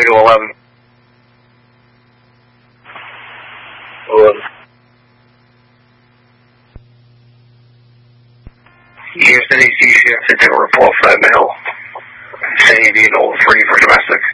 me to 11. 11. Houston, EC shift to take a report for that mail. Saying you need 03 for domestic.